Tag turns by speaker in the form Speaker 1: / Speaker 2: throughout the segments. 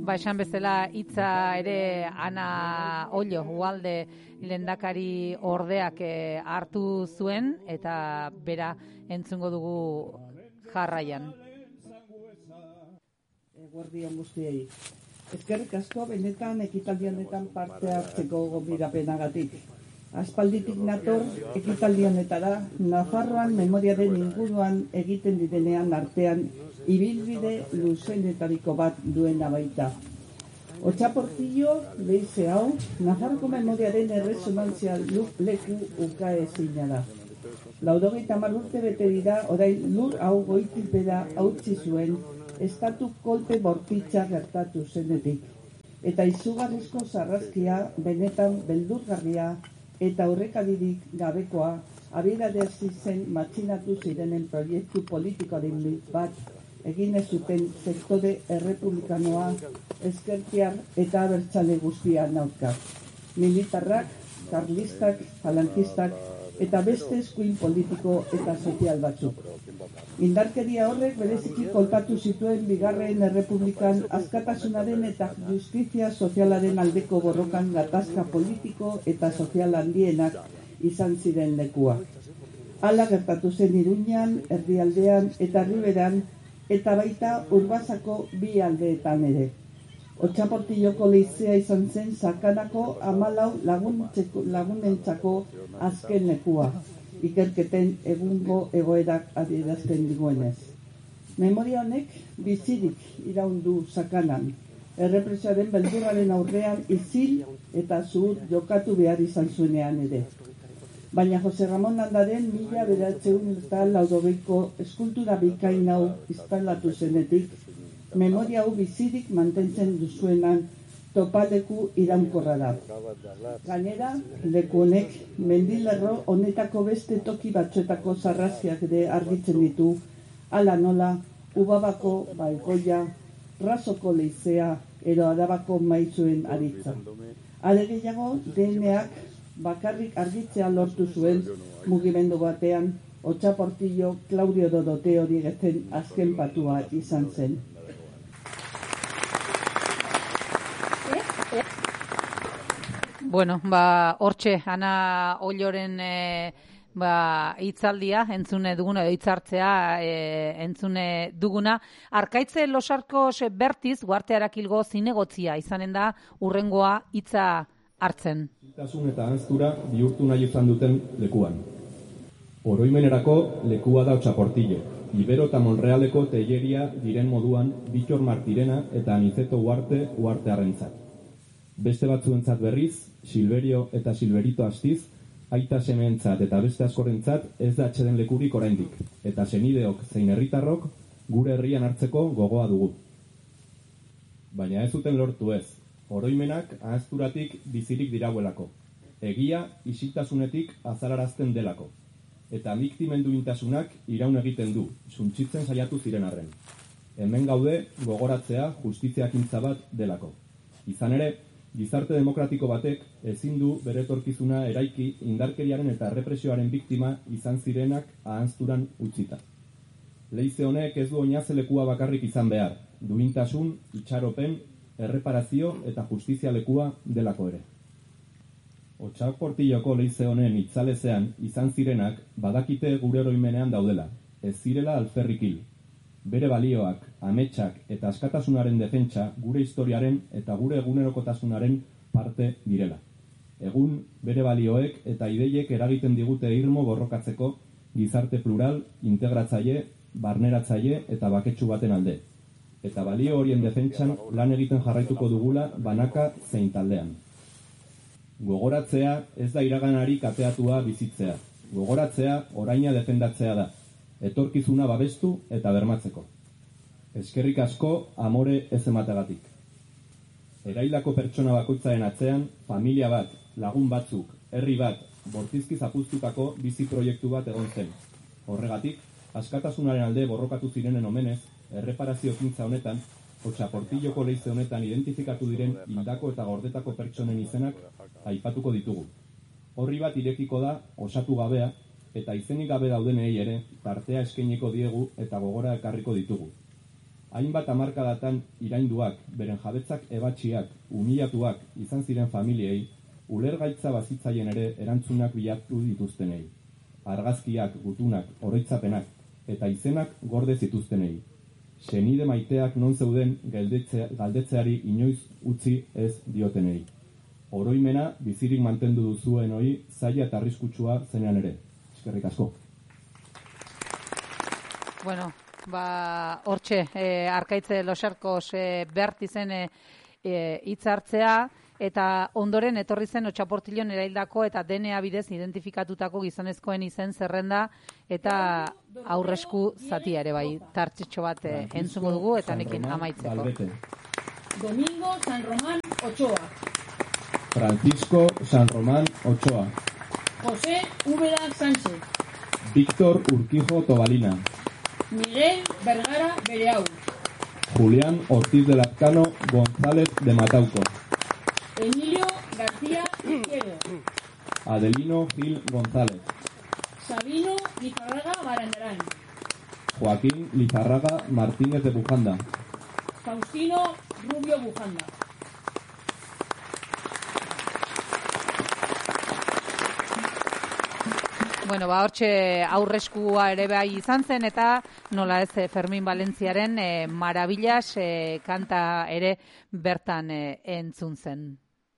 Speaker 1: esan bezala hitza ere Ana Ollo Ugalde lehendakari ordeak hartu zuen eta bera entzungo dugu jarraian.
Speaker 2: Eguerdi on guztiei. Eskerrik asko benetan ekitaldi honetan parte hartzeko gonbidapenagatik. Aspalditik nator ekitaldi honetara Nafarroan memoriaren inguruan egiten direnean artean ibilbide luzenetariko bat duena baita. Otxaportillo leize hau Nafarroko memoriaren erresonantzia leku ukaezina da. 80 urte bete dira orain lur hau goitipera hautsi zuen estatu kolpe bortitza gertatu zenetik. Eta izugarrizko sarraskia benetan beldurgarria eta aurrekaririk gabekoa abiarazi zen matxinatu zirenen proiektu politikoaren bat egin ez zuten sektore errepublikanoa, ezkertiar eta abertzale guztian aurka. Militarrak, karlistak, falankistak eta beste eskuin politiko eta sozial batzuk. Indarkeria horrek bereziki kolpatu zituen bigarren errepublikan askatasunaren eta justizia sozialaren aldeko borrokan gatazka politiko eta sozial handienak izan ziren lekua. Hala gertatu zen Iruñan, Erdialdean eta Riberan eta baita Urbasako bi aldeetan ere. Otxaportilloko leizea izan zen sakanako 14 lagunentzako azken lekua, ikerketen egungo egoerak adierazten diguenez. Memoria honek bizirik iraundu sakanan, errepresioaren beldurraren aurrean izil eta zuhur jokatu behar izan zuenean ere. Baina Jose Ramon Landaren 1980ko eskultura bikain hau instalatu zenetik, memoria hau bizirik mantentzen duzuenan topaleku iraunkorra da. Gainera, leku honek mendilerro honetako beste toki batzuetako sarraziak ere argitzen ditu, hala nola, Ubabako Balgoia, Rasoko leizea, edo Arabako maizuen aritza. Are gehiago, DNAk bakarrik argitzea lortu zuen mugimendu batean, Otxaportillo Claudio Dorote hori gezen azken patua izan zen.
Speaker 1: Bueno, hortxe, Ana Olloren hitzaldia entzune duguna, edo hitzartzea entzune duguna. Arkaitze Losarkos Bertiz, Uartearakilgo zinegotzia izanen da urrengoa hitza hartzen.
Speaker 3: Itasun eta ahanztura bihurtu nahi izan duten lekuan. Oroimenerako lekua da Otxaportillo. Ibero eta Monrealeko Telleria diren moduan Bittor Martirena eta Aniceto Uartearrentzat. Beste batzuentzat berriz, Silverio eta Silverito Astiz, aita semeentzat eta beste askorentzat ez da atxeden lekurik oraindik, eta senideok zein herritarrok gure herrian hartzeko gogoa dugu. Baina ez zuten lortu ez, oroimenak ahazturatik bizirik dirauelako, egia isiltasunetik azalarazten delako, eta biktimen duintasunak iraun egiten du, suntsitzen saiatu ziren arren. Hemen gaude gogoratzea justiziakintza bat delako. Izan ere, gizarte demokratiko batek ezin du bere etorkizuna eraiki indarkeriaren eta errepresioaren biktima izan zirenak ahanzturan utzita. Leize honek ez du oinazelekua bakarrik izan behar, duintasun, itxaropen, erreparazio eta justizia lekua delako ere. Otxaportilloko leize honen itzalezean izan zirenak badakite gure oroimenean daudela, ez zirela alferrikil. Bere balioak, ametsak eta askatasunaren defentsa gure historiaren eta gure egunerokotasunaren parte direla. Egun, bere balioek eta ideiek eragiten digute irmo borrokatzeko gizarte plural, integratzaile, barneratzaile eta baketsu baten alde. Eta balio horien defentsan lan egiten jarraituko dugula banaka zein taldean. Gogoratzea ez da iraganari kateatua bizitzea. Gogoratzea oraina defendatzea da. Etorkizuna babestu eta bermatzeko. Eskerrik asko amore ez emategatik. Eraildako pertsona bakoitzaren atzean, familia bat, lagun batzuk, herri bat, bortizki zapuztutako bizi proiektu bat egon zen. Horregatik, askatasunaren alde borrokatu zirenen omenez, erreparazio ekintza honetan, Otxaportilloko leize honetan identifikatu diren hildako eta gordetako pertsonen izenak aipatuko ditugu. Horri bat irekiko da osatu gabea, eta izenik gabe daudenei ere tartea eskainiko diegu eta gogora ekarriko ditugu. Hainbat hamarkadatan irainduak, beren jabetzak ebatxiak, humilatuak izan ziren familiei, ulergaitza bazitzaien ere erantzunak bilatu dituztenei. Argazkiak, gutunak, oroitzapenak eta izenak gorde zituztenei. Senide maiteak non zeuden galdetzeari inoiz utzi ez diotenei. Oroimena bizirik mantendu duzuen hori zaila eta arriskutsua zenean ere. Eskerrik asko.
Speaker 1: Bueno, hortxe, Arkaitze Losarkos Bertizen hitzartzea, eta ondoren etorri zen Otxaportilon eraildako eta DNA bidez identifikatutako gizonezkoen izen zerrenda eta aurresku zatia ere bai, tartxitxo bat entzuko dugu eta nekin amaitzeko.
Speaker 4: Domingo San Román Ochoa.
Speaker 3: Francisco San Román Ochoa.
Speaker 4: José Úbeda Sánchez.
Speaker 3: Víctor Urquijo Tobalina.
Speaker 4: Miguel Vergara Bereau.
Speaker 3: Julián Ortiz de Lazcano González de Matauco.
Speaker 4: Emilio García Izquierdo.
Speaker 3: Adelino Gil González.
Speaker 4: Sabino Lizarraga Barandarán.
Speaker 3: Joaquín Lizarraga Martínez de Bujanda.
Speaker 4: Faustino Rubio Bujanda.
Speaker 1: Bueno, hortxe aurreskua ere bai izan zen, eta nola ez Fermin Valentziaren Maravillas kanta ere bertan entzun zen.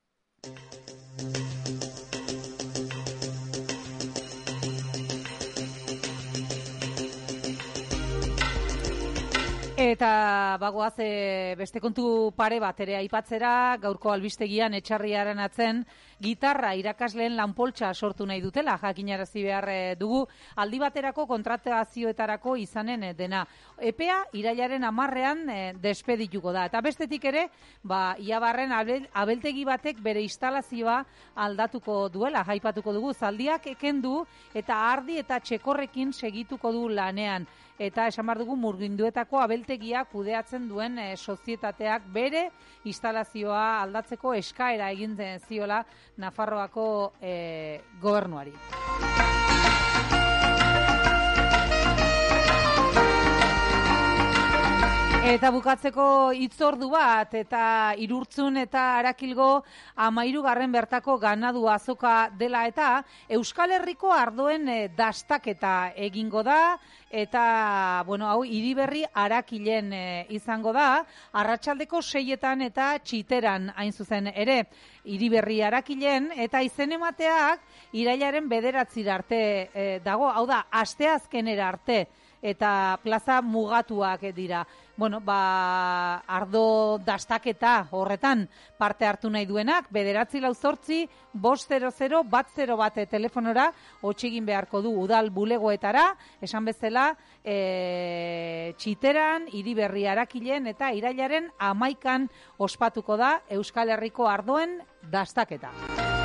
Speaker 1: Eta bagoaz beste kontu pare bat ere aipatzera, gaurko albistegian etxarriaren atzen gitarra irakasleen lanpoltsa sortu nahi dutela, jakinarazi behar dugu, aldi baterako kontratazioetarako izanen dena. Epea irailaren 10ean despedituko da. Eta bestetik ere, Iabarren abeltegi batek bere instalazioa aldatuko duela, jaipatuko dugu, zaldiak ekendu eta ardi eta txekorrekin segituko du lanean. Eta esan behar dugu murginduetako abeltegia kudeatzen duen sozietateak bere instalazioa aldatzeko eskaera egin ziola Nafarroako gobernuari. Eta bukatzeko hitzordu bat, eta Irurtzun eta Arakilgo 13. bertako ganadu azoka dela eta Euskal Herriko ardoen dastaketa egingo da, eta, hau Iriberri Arakilen izango da, arratsaldeko 6etan eta Txiteran hain zuzen ere. Iriberri Arakilen, eta izen emateak irailaren 9 arte dago, hau da, asteazkenera arte, eta plaza mugatuak dira. Ardo dastaketa horretan parte hartu nahi duenak, 944-500-101 telefonora hotxegin beharko du udal bulegoetara, esan bezala Txiteran, Iriberri Arakilen eta irailaren 11 ospatuko da Euskal Herriko ardoen dastaketa.